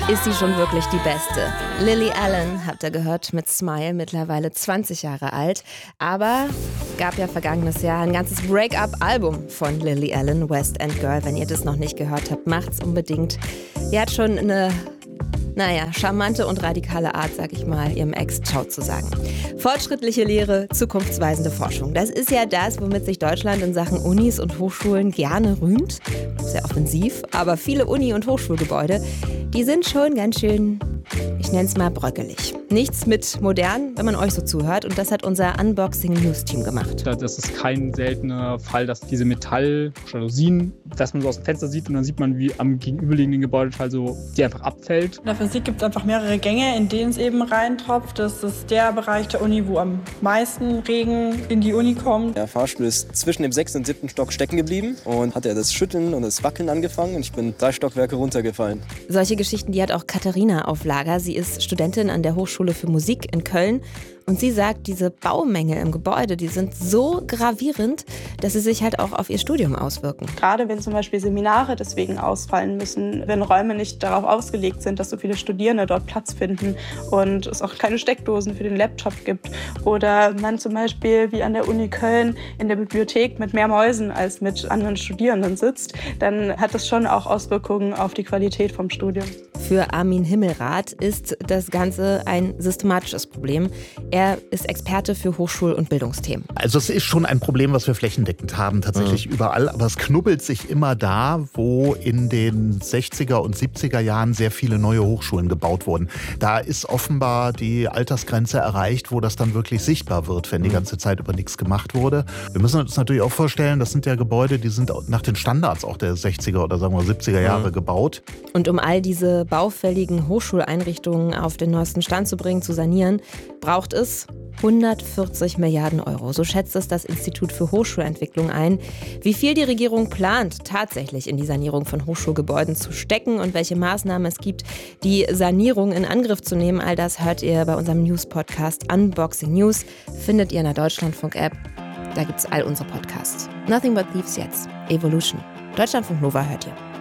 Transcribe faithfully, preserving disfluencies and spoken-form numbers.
ist sie schon wirklich die Beste. Lily Allen, habt ihr gehört, mit Smile, mittlerweile zwanzig Jahre alt. Aber gab ja vergangenes Jahr ein ganzes Break-up-Album von Lily Allen, West End Girl. Wenn ihr das noch nicht gehört habt, macht's unbedingt. Sie hat schon eine, naja, charmante und radikale Art, sag ich mal, ihrem Ex Ciao zu sagen. Fortschrittliche Lehre, zukunftsweisende Forschung. Das ist ja das, womit sich Deutschland in Sachen Unis und Hochschulen gerne rühmt. Sehr offensiv, aber viele Uni- und Hochschulgebäude, die sind schon ganz schön, ich nenne es mal bröckelig. Nichts mit modern, wenn man euch so zuhört. Und das hat unser Unboxing-News-Team gemacht. Das ist kein seltener Fall, dass diese Metall-Jalousien, dass man so aus dem Fenster sieht und dann sieht man, wie am gegenüberliegenden Gebäudeteil so die einfach abfällt. In der Physik gibt es einfach mehrere Gänge, in denen es eben reintropft. Das ist der Bereich der Uni, wo am meisten Regen in die Uni kommt. Der Fahrstuhl ist zwischen dem sechsten und siebten Stock stecken geblieben und hat er das Schütteln und das Wackeln angefangen und ich bin drei Stockwerke runtergefallen. Solche Geschichten, die hat auch Katharina auf Lager. Sie ist Studentin an der Hochschule für Musik in Köln. Und sie sagt, diese Baumängel im Gebäude, die sind so gravierend, dass sie sich halt auch auf ihr Studium auswirken. Gerade wenn zum Beispiel Seminare deswegen ausfallen müssen, wenn Räume nicht darauf ausgelegt sind, dass so viele Studierende dort Platz finden und es auch keine Steckdosen für den Laptop gibt. Oder man zum Beispiel wie an der Uni Köln in der Bibliothek mit mehr Mäusen als mit anderen Studierenden sitzt, dann hat das schon auch Auswirkungen auf die Qualität vom Studium. Für Armin Himmelrath ist das Ganze ein systematisches Problem. Er ist Experte für Hochschul- und Bildungsthemen. Also es ist schon ein Problem, was wir flächendeckend haben, tatsächlich mhm. überall. Aber es knubbelt sich immer da, wo in den sechziger und siebziger Jahren sehr viele neue Hochschulen gebaut wurden. Da ist offenbar die Altersgrenze erreicht, wo das dann wirklich sichtbar wird, wenn die ganze Zeit über nichts gemacht wurde. Wir müssen uns natürlich auch vorstellen, das sind ja Gebäude, die sind nach den Standards auch der sechziger oder sagen wir siebziger Jahre mhm. gebaut. Und um all diese baufälligen Hochschuleinrichtungen auf den neuesten Stand zu bringen, zu sanieren, braucht es hundertvierzig Milliarden Euro. So schätzt es das Institut für Hochschulentwicklung ein. Wie viel die Regierung plant, tatsächlich in die Sanierung von Hochschulgebäuden zu stecken und welche Maßnahmen es gibt, die Sanierung in Angriff zu nehmen, all das hört ihr bei unserem News-Podcast Unboxing News. Findet ihr in der Deutschlandfunk-App. Da gibt es all unsere Podcasts. Nothing but Thieves jetzt. Evolution. Deutschlandfunk Nova hört ihr.